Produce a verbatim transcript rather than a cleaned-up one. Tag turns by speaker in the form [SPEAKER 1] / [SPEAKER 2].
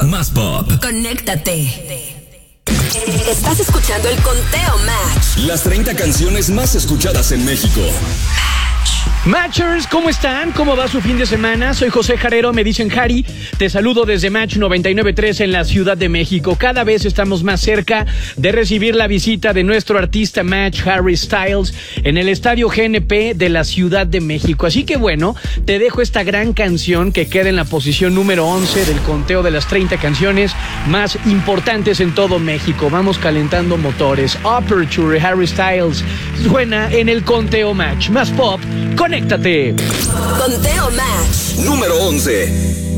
[SPEAKER 1] Más Pop.
[SPEAKER 2] Conéctate. Estás escuchando el Conteo Match.
[SPEAKER 1] Las treinta canciones más escuchadas en México.
[SPEAKER 3] Matchers, ¿cómo están? ¿Cómo va su fin de semana? Soy José Jarero, me dicen Jari. Te saludo desde Match noventa y nueve punto tres en la Ciudad de México. Cada vez estamos más cerca de recibir la visita de nuestro artista Match, Harry Styles, en el Estadio G N P de la Ciudad de México. Así que bueno, te dejo esta gran canción que queda en la posición número once del conteo de las treinta canciones más importantes en todo México. Vamos calentando motores. Aperture, Harry Styles, suena en el Conteo Match. Más Pop, conéctate.
[SPEAKER 2] Conteo Match.
[SPEAKER 1] Número once.